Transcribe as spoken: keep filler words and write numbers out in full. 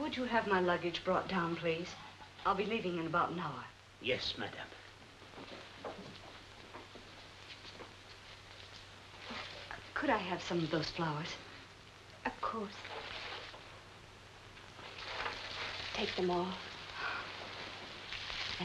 Would you have my luggage brought down, please? I'll be leaving in about an hour. Yes, madame. Could I have some of those flowers? Of course. Take them all.